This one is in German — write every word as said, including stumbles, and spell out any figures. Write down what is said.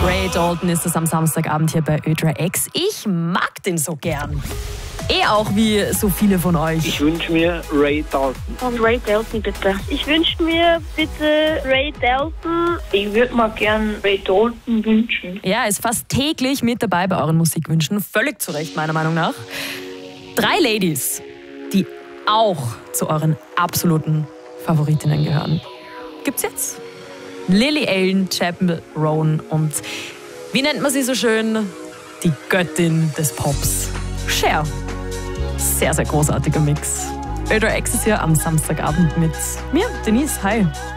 Ray Dalton ist das am Samstagabend hier bei Ö drei X. Ich mag den so gern. Eh auch wie so viele von euch. Ich wünsche mir Ray Dalton. Und Ray Dalton bitte. Ich wünsche mir bitte Ray Dalton. Ich würde mir gern Ray Dalton wünschen. Ja, ist fast täglich mit dabei bei euren Musikwünschen. Völlig zu Recht, meiner Meinung nach. Drei Ladies, die auch zu euren absoluten Favoritinnen gehören. Gibt's jetzt? Lily Allen, Chappell Roan und wie nennt man sie so schön? Die Göttin des Pops. Cher. Sehr, sehr großartiger Mix. Ö drei X ist hier am Samstagabend mit mir, Denise. Hi.